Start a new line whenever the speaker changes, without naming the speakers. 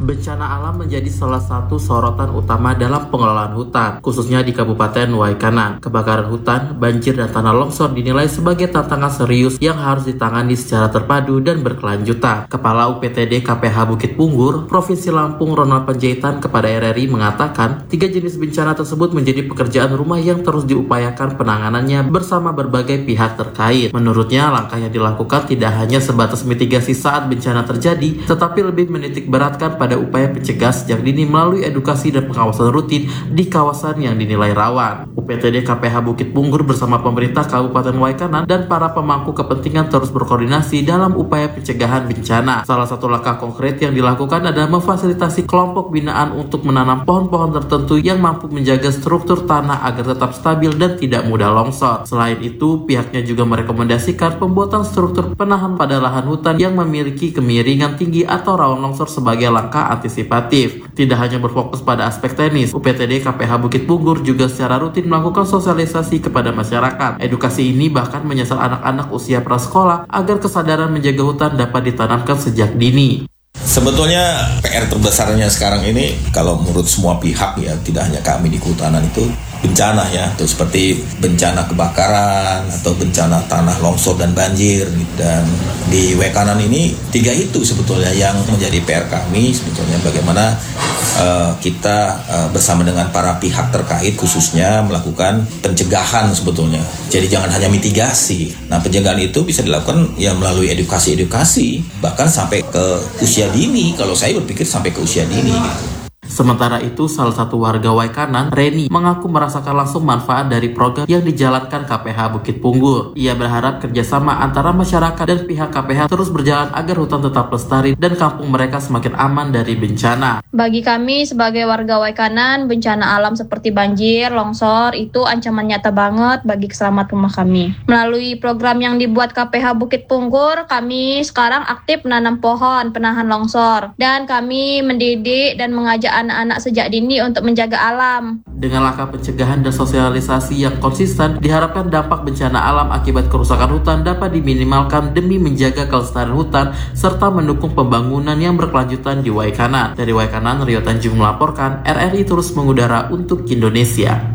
Bencana alam menjadi salah satu sorotan utama dalam pengelolaan hutan, khususnya di Kabupaten Waikanan. Kebakaran hutan, banjir, dan tanah longsor dinilai sebagai tantangan serius yang harus ditangani secara terpadu dan berkelanjutan. Kepala UPTD KPH Bukit Punggur, Provinsi Lampung, Ronald Panjaitan kepada RRI mengatakan, 3 jenis bencana tersebut menjadi pekerjaan rumah yang terus diupayakan penanganannya bersama berbagai pihak terkait. Menurutnya, langkah yang dilakukan tidak hanya sebatas mitigasi saat bencana terjadi, tetapi lebih menitik beratkan pada upaya pencegah sejak dini melalui edukasi dan pengawasan rutin di kawasan yang dinilai rawan. UPTD KPH Bukit Punggur bersama pemerintah Kabupaten Waikanan dan para pemangku kepentingan terus berkoordinasi dalam upaya pencegahan bencana. Salah satu langkah konkret yang dilakukan adalah memfasilitasi kelompok binaan untuk menanam pohon-pohon tertentu yang mampu menjaga struktur tanah agar tetap stabil dan tidak mudah longsor. Selain itu, pihaknya juga merekomendasikan pembuatan struktur penahan pada lahan hutan yang memiliki kemiringan tinggi atau rawan longsor sebagai langkah antisipatif. Tidak hanya berfokus pada aspek teknis, UPTD KPH Bukit Punggur juga secara rutin melakukan sosialisasi kepada masyarakat. Edukasi ini bahkan menyasar anak-anak usia prasekolah agar kesadaran menjaga hutan dapat ditanamkan sejak dini.
Sebetulnya PR terbesarnya sekarang ini, kalau menurut semua pihak ya, tidak hanya kami di kehutanan, itu bencana ya, itu seperti bencana kebakaran atau bencana tanah longsor dan banjir. Dan di Waikanan ini 3 itu sebetulnya yang menjadi PR kami, sebetulnya bagaimana kita bersama dengan para pihak terkait khususnya melakukan pencegahan sebetulnya. Jadi jangan hanya mitigasi. Nah, pencegahan itu bisa dilakukan ya melalui edukasi, bahkan sampai ke usia dini. Kalau saya berpikir sampai ke usia dini gitu.
Sementara itu, salah satu warga Waikanan, Reni, mengaku merasakan langsung manfaat dari program yang dijalankan KPH Bukit Punggur. Ia berharap kerjasama antara masyarakat dan pihak KPH terus berjalan agar hutan tetap lestari dan kampung mereka semakin aman dari bencana.
Bagi kami sebagai warga Waikanan, bencana alam seperti banjir, longsor itu ancaman nyata banget bagi keselamatan rumah kami. Melalui program yang dibuat KPH Bukit Punggur, kami sekarang aktif menanam pohon penahan longsor dan kami mendidik dan mengajak anak-anak sejak dini untuk menjaga alam.
Dengan langkah pencegahan dan sosialisasi yang konsisten, diharapkan dampak bencana alam akibat kerusakan hutan dapat diminimalkan demi menjaga kelestarian hutan serta mendukung pembangunan yang berkelanjutan di Waikanan. Dari Waikanan, Rio Tanjung melaporkan, RRI terus mengudara untuk Indonesia.